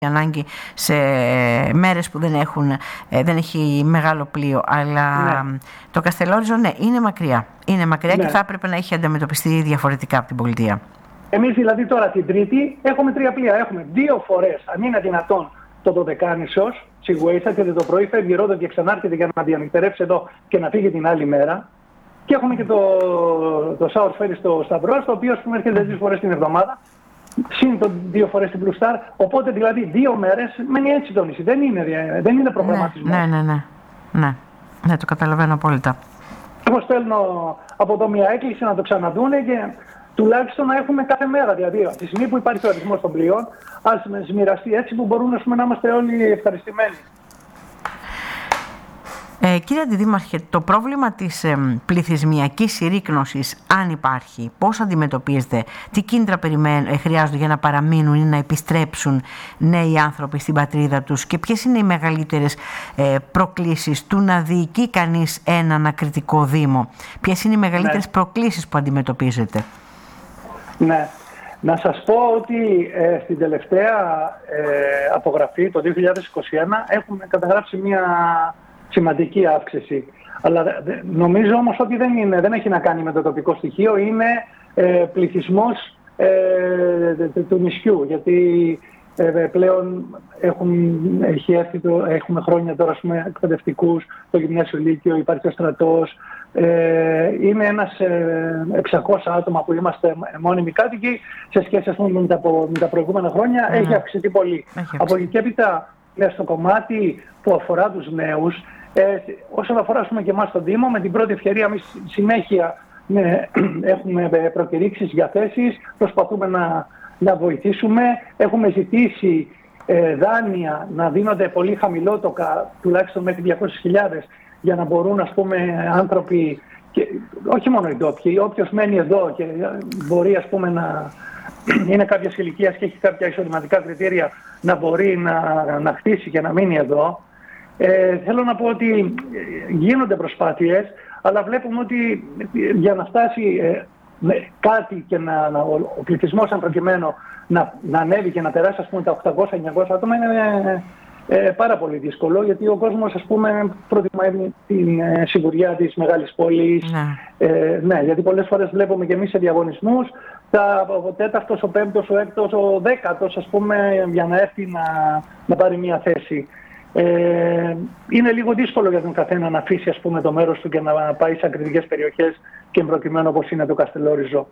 ανάγκη σε μέρες που δεν έχει μεγάλο πλοίο. Αλλά το Καστελόριζο, είναι μακριά. Είναι μακριά και θα έπρεπε να έχει αντιμετωπιστεί διαφορετικά από την πολιτεία. Εμείς δηλαδή τώρα την Τρίτη έχουμε 3 πλοία. Έχουμε 2 φορές, αν είναι δυνατόν, το Δωδεκάνησος, Σιγουέισα, και το πρωί φεύγει ρόδο και ξανάρχεται για να διανυκτερεύσει εδώ και να φύγει την άλλη μέρα. Και έχουμε και το Sour Ferry στο Σταυρός, το οποίο έρχεται 2 φορές την εβδομάδα. Συν το 2 φορές την Blue Star. Οπότε δηλαδή 2 μέρες μένει έτσι το νησί. Δεν είναι προγραμματισμό. Ναι, το καταλαβαίνω απόλυτα. Εγώ στέλνω από εδώ μια έκκληση να το ξαναδούνε και τουλάχιστον να έχουμε κάθε μέρα. Δηλαδή, από τη στιγμή που υπάρχει ο αριθμός των πλοίων, ας μοιραστεί έτσι που μπορούν να είμαστε όλοι ευχαριστημένοι. Κύριε Αντιδήμαρχε, το πρόβλημα της πληθυσμιακής συρρίκνωσης, αν υπάρχει, πώς αντιμετωπίζετε, τι κίνητρα χρειάζονται για να παραμείνουν ή να επιστρέψουν νέοι άνθρωποι στην πατρίδα τους και ποιες είναι οι μεγαλύτερες προκλήσεις του να διοικεί κανείς έναν ακριτικό δήμο? Ποιες είναι οι μεγαλύτερες προκλήσεις που αντιμετωπίζετε? Ναι. Να σας πω ότι στην τελευταία απογραφή, το 2021, έχουμε καταγράψει μια σημαντική αύξηση. Αλλά νομίζω όμως ότι δεν έχει να κάνει με το τοπικό στοιχείο, είναι πληθυσμός του νησιού. Γιατί πλέον έχουμε χρόνια τώρα εκπαιδευτικούς, το γυμνάσιο λύκειο, υπάρχει ο στρατός. Είναι ένας 600 άτομα που είμαστε μόνιμοι κάτοικοι, σε σχέση με τα προηγούμενα χρόνια έχει αυξηθεί πολύ. Από εκεί και έπειτα, στο κομμάτι που αφορά τους νέους, όσον αφορά και εμάς στον Δήμο, με την πρώτη ευκαιρία εμείς συνέχεια έχουμε προκηρύξεις για θέσεις, προσπαθούμε να βοηθήσουμε. Έχουμε ζητήσει δάνεια να δίνονται πολύ χαμηλότοκα, τουλάχιστον μέχρι 200.000, για να μπορούν άνθρωποι, και όχι μόνο οι ντόπιοι, όποιος μένει εδώ και μπορεί να είναι κάποιας ηλικίας και έχει κάποια εισοδηματικά κριτήρια, να μπορεί να χτίσει και να μείνει εδώ. Θέλω να πω ότι γίνονται προσπάθειες, αλλά βλέπουμε ότι για να φτάσει κάτι και ο πληθυσμός αν προκειμένου να ανέβει και να περάσει τα 800-900 άτομα είναι πάρα πολύ δύσκολο, γιατί ο κόσμος προτιμάει την σιγουριά της μεγάλης πόλης. Γιατί πολλές φορές βλέπουμε και εμείς σε διαγωνισμούς ο 4ος, ο 5ος, ο 6ος, ο 10ος για να έρθει να πάρει μια θέση. Είναι λίγο δύσκολο για τον καθένα να αφήσει το μέρος του και να πάει σε ακριτικές περιοχές και προκειμένου όπως είναι το Καστελόριζο.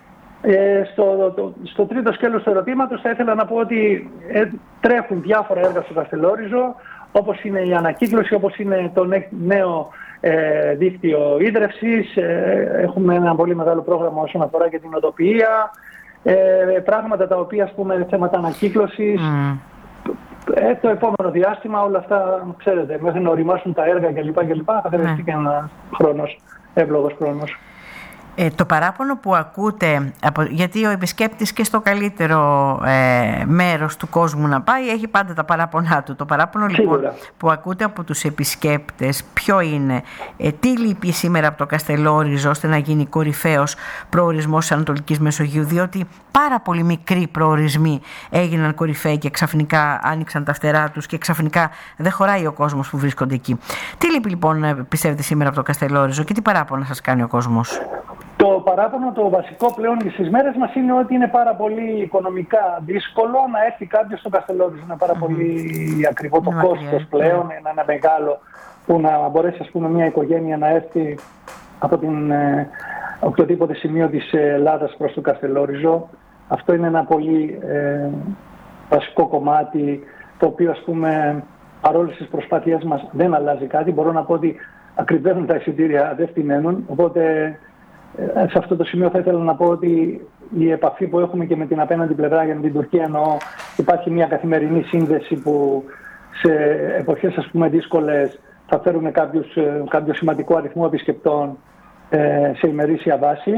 Στο τρίτο σκέλος του ερωτήματος θα ήθελα να πω ότι τρέχουν διάφορα έργα στο Καστελόριζο, όπως είναι η ανακύκλωση, όπως είναι το νέο δίκτυο ίδρευσης. Έχουμε ένα πολύ μεγάλο πρόγραμμα όσον αφορά και την οδοποιία, πράγματα τα οποία θέματα ανακύκλωσης. Το επόμενο διάστημα όλα αυτά, ξέρετε, μέχρι να οριμάσουν τα έργα κλπ. Θα χρειαστεί και ένα εύλογος χρόνος. Το παράπονο που ακούτε, γιατί ο επισκέπτης και στο καλύτερο μέρος του κόσμου να πάει έχει πάντα τα παράπονά του. Το παράπονο λοιπόν που ακούτε από τους επισκέπτες ποιο είναι? Τι λείπει σήμερα από το Καστελόριζο ώστε να γίνει κορυφαίος προορισμός της Ανατολικής Μεσογείου? Διότι πάρα πολύ μικροί προορισμοί έγιναν κορυφαίοι και ξαφνικά άνοιξαν τα φτερά τους και ξαφνικά δεν χωράει ο κόσμος που βρίσκονται εκεί. Τι λείπει λοιπόν πιστεύετε σήμερα από το Καστελόριζο και τι παράπονα σας κάνει ο κόσμος? Το παράπονο το βασικό πλέον στις μέρες μας είναι ότι είναι πάρα πολύ οικονομικά δύσκολο να έρθει κάποιος στο Καστελόριζο. Είναι πάρα πολύ ακριβό το κόστος πλέον, είναι μεγάλο, που να μπορέσει μια οικογένεια να έρθει από οποιοδήποτε σημείο της Ελλάδας προς το Καστελόριζο. Αυτό είναι ένα πολύ βασικό κομμάτι, το οποίο παρόλες τις προσπάθειές μας δεν αλλάζει κάτι. Μπορώ να πω ότι ακριβένουν τα εισιτήρια, δεν φτηνένουν, οπότε σε αυτό το σημείο θα ήθελα να πω ότι η επαφή που έχουμε και με την απέναντι πλευρά, για την Τουρκία εννοώ, υπάρχει μια καθημερινή σύνδεση που σε εποχές δύσκολες θα φέρουμε κάποιο σημαντικό αριθμό επισκεπτών σε ημερήσια βάση.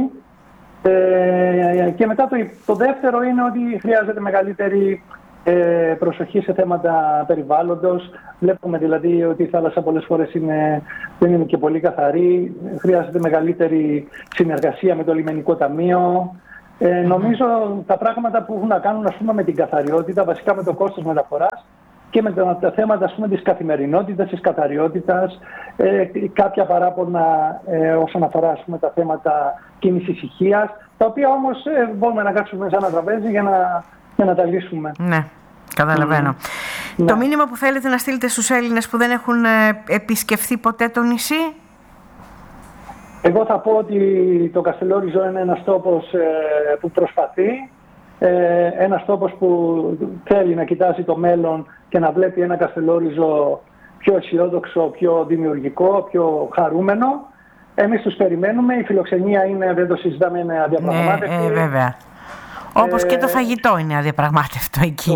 Και μετά το δεύτερο είναι ότι χρειάζεται μεγαλύτερη προσοχή σε θέματα περιβάλλοντος. Βλέπουμε δηλαδή ότι η θάλασσα πολλές φορές δεν είναι και πολύ καθαρή. Χρειάζεται μεγαλύτερη συνεργασία με το Λιμενικό Ταμείο. Νομίζω τα πράγματα που έχουν να κάνουν, ας πούμε, με την καθαριότητα, βασικά με το κόστος μεταφοράς και με τα θέματα, ας πούμε, της καθημερινότητας, της καθαριότητας, κάποια παράπονα όσον αφορά, ας πούμε, τα θέματα κίνησης ησυχίας, τα οποία όμως μπορούμε να κάτσουμε σε ένα τραπέζι για να τα λύσουμε. Ναι, καταλαβαίνω. Το μήνυμα που θέλετε να στείλετε στους Έλληνες που δεν έχουν επισκεφθεί ποτέ το νησί? Εγώ θα πω ότι το Καστελόριζο είναι ένας τόπος που προσπαθεί, ένας τόπος που θέλει να κοιτάζει το μέλλον και να βλέπει ένα Καστελόριζο πιο αισιόδοξο, πιο δημιουργικό, πιο χαρούμενο. Εμείς τους περιμένουμε, η φιλοξενία είναι, δεν το συζητάμε, είναι αδιαπραγμάτευτη. Βέβαια. Όπως και το φαγητό είναι αδιαπραγμάτευτο εκεί.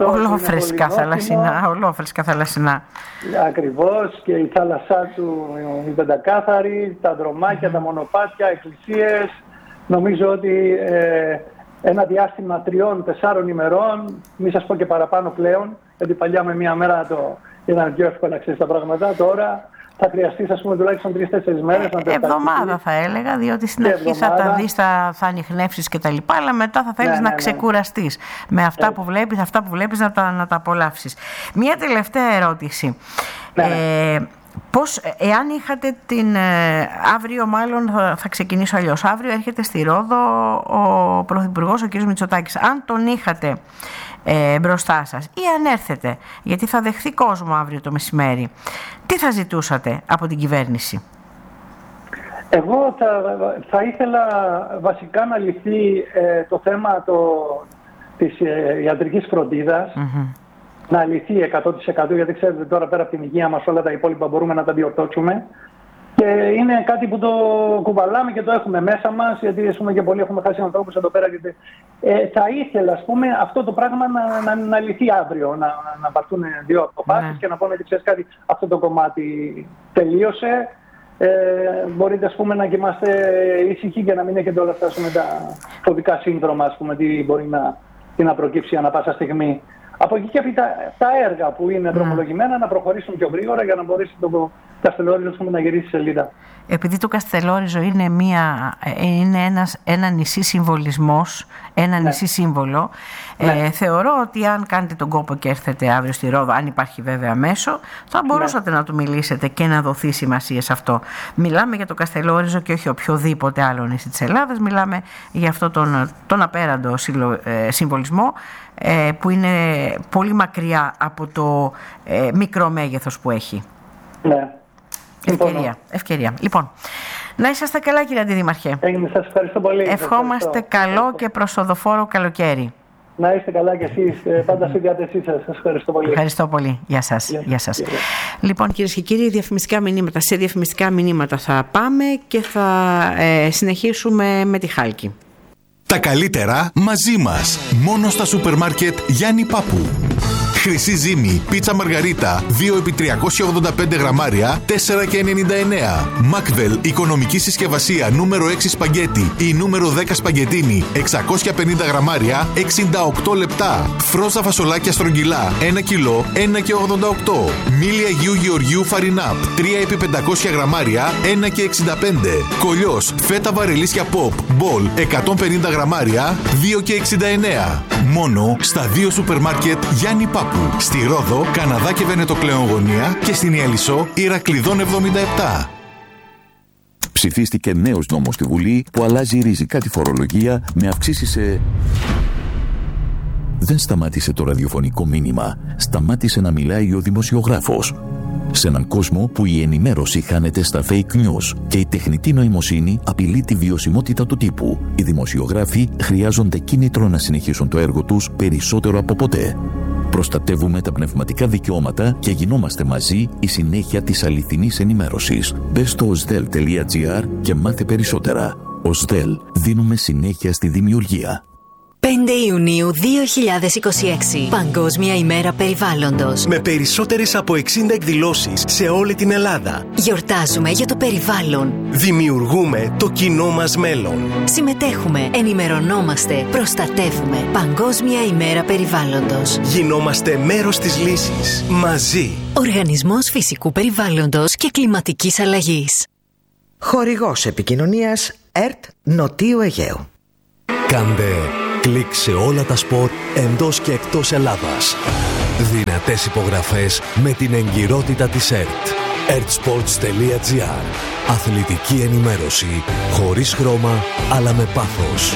Ολόφρεσκα θαλασσινά. Ακριβώς, και η θάλασσά του η πεντακάθαρη, τα δρομάκια, τα μονοπάτια, εκκλησίες. Νομίζω ότι ένα διάστημα 3-4 ημερών, μη σας πω και παραπάνω πλέον, γιατί παλιά με μία μέρα ήταν πιο εύκολα να ξέρεις τα πράγματα, τώρα θα χρειαστείς, ας πούμε, τουλάχιστον 3-4 μέρες να εβδομάδα θα έλεγα, διότι στην αρχή θα τα δεις, θα ανιχνεύσεις και τα λοιπά, αλλά μετά θα θέλεις να ξεκουραστείς με αυτά που βλέπεις, να τα απολαύσεις. Μία τελευταία ερώτηση. Πώς, εάν είχατε αύριο, μάλλον θα ξεκινήσω αλλιώς, αύριο έρχεται στη Ρόδο ο Πρωθυπουργός, ο κ. Μητσοτάκης, αν τον είχατε μπροστά σας ή αν έρθετε, γιατί θα δεχθεί κόσμο αύριο το μεσημέρι, τι θα ζητούσατε από την κυβέρνηση? Εγώ θα ήθελα βασικά να λυθεί το θέμα της ιατρικής φροντίδας, να λυθεί 100%, γιατί ξέρετε τώρα πέρα από την υγεία μας όλα τα υπόλοιπα μπορούμε να τα διορθώσουμε. Και είναι κάτι που το κουβαλάμε και το έχουμε μέσα μας, γιατί, ας πούμε, και πολλοί έχουμε χάσει ανθρώπους εδώ πέρα. Γιατί, θα ήθελα, ας πούμε, αυτό το πράγμα να λυθεί αύριο, να πάρθουν 2 αποφάσεις και να πούνε ότι, ξέρεις κάτι, αυτό το κομμάτι τελείωσε. Μπορείτε, ας πούμε, να κοιμάστε ήσυχοι και να μην έχετε όλα αυτά τα φοβικά σύνδρομα, ας πούμε, τι μπορεί να προκύψει ανά πάσα στιγμή. Από εκεί και τα έργα που είναι δρομολογημένα να προχωρήσουν πιο γρήγορα για να μπορέσει το Καστελόριζο να γυρίσει σελίδα. Επειδή το Καστελόριζο είναι ένα νησί συμβολισμός, νησί σύμβολο, θεωρώ ότι αν κάνετε τον κόπο και έρθετε αύριο στη Ρόδο, αν υπάρχει βέβαια μέσο, θα μπορούσατε να του μιλήσετε και να δοθεί σημασία σε αυτό. Μιλάμε για το Καστελόριζο και όχι οποιοδήποτε άλλο νησί της Ελλάδας, μιλάμε για αυτό τον απέραντο συμβολισμό, που είναι πολύ μακριά από το μικρό μέγεθος που έχει. Ναι. Ευκαιρία. Λοιπόν, να είσαστε καλά, κύριε Αντιδήμαρχε. Σας ευχαριστώ πολύ. Ευχόμαστε καλό και προσοδοφόρο καλοκαίρι. Να είστε καλά κι εσείς, πάντα στη διάθεσή σας. Σας ευχαριστώ πολύ. Ευχαριστώ πολύ. Γεια σας. Λοιπόν, κυρίες και κύριοι, σε διαφημιστικά μηνύματα θα πάμε και θα συνεχίσουμε με τη Χάλκη. Τα καλύτερα μαζί μας. Μόνο στα σούπερ μάρκετ Γιάννη Πάπου. Χρυσή ζύμη, πίτσα μαργαρίτα, 2x385 γραμμάρια, 4,99. Μακβελ, οικονομική συσκευασία νούμερο 6 σπαγκέτι ή νούμερο 10 σπαγκετίνι, 650 γραμμάρια, 68 λεπτά. Φρόζα φασολάκια στρογγυλά, 1 κιλό, 1,88. Μίλι Αγίου Γεωργίου Φαρινάπ, 3x500 γραμμάρια, 1,65. Κολλιός, φέτα βαρελίσια pop, μπολ, 150 γραμμάρια, 2,69. Μόνο στα 2 σούπερ μάρκετ Γιάννη Πάπου. Στη Ρόδο, Καναδά και Βενετοκλέον Γωνία και στην Ιαλισσό, Ηρακλειδών 77. Ψηφίστηκε νέος νόμος στη Βουλή που αλλάζει ριζικά τη φορολογία με αυξήσεις σε... Δεν σταμάτησε το ραδιοφωνικό μήνυμα. Σταμάτησε να μιλάει ο δημοσιογράφος. Σε έναν κόσμο που η ενημέρωση χάνεται στα fake news και η τεχνητή νοημοσύνη απειλεί τη βιωσιμότητα του τύπου, οι δημοσιογράφοι χρειάζονται κίνητρο να συνεχίσουν το έργο τους περισσότερο από ποτέ. Προστατεύουμε τα πνευματικά δικαιώματα και γινόμαστε μαζί η συνέχεια της αληθινής ενημέρωσης. Μπες στο osdel.gr και μάθε περισσότερα. Osdel, δίνουμε συνέχεια στη δημιουργία. 5 Ιουνίου 2026. Παγκόσμια ημέρα περιβάλλοντος. Με περισσότερες από 60 εκδηλώσεις σε όλη την Ελλάδα. Γιορτάζουμε για το περιβάλλον. Δημιουργούμε το κοινό μας μέλλον. Συμμετέχουμε, ενημερωνόμαστε, προστατεύουμε. Παγκόσμια ημέρα περιβάλλοντος. Γινόμαστε μέρος της λύσης. Μαζί. Οργανισμός Φυσικού Περιβάλλοντος και Κλιματικής Αλλαγής. Χορηγός επικοινωνίας ΕΡΤ Νοτίου Αιγαίου. Κάντε κλικ σε όλα τα σπορ εντός και εκτός Ελλάδας. Δυνατές υπογραφές με την εγκυρότητα της ΕΡΤ. ertsports.gr. Αθλητική ενημέρωση χωρίς χρώμα αλλά με πάθος.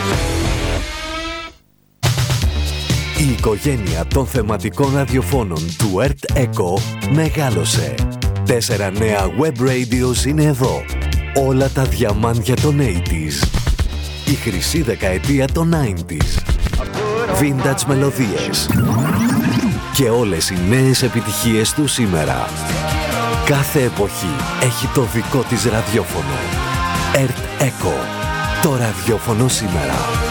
Η οικογένεια των θεματικών ραδιοφώνων του ΕΡΤ ΕΚΟ μεγάλωσε. 4 νέα web radios είναι εδώ. Όλα τα διαμάντια των 80s. Η χρυσή δεκαετία των 90s. Vintage μελωδίες. Και όλες οι νέες επιτυχίες του σήμερα. Κάθε εποχή έχει το δικό της ραδιόφωνο. ΕΡΤ ΕΚΟ. Το ραδιόφωνο σήμερα.